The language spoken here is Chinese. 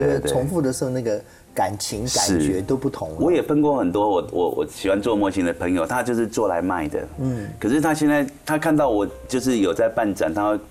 重复的时候那个感情感觉都不同了。 我也分过很多我喜欢做模型的朋友，他就是做来卖的，可是他现在他看到我就是有在办展，他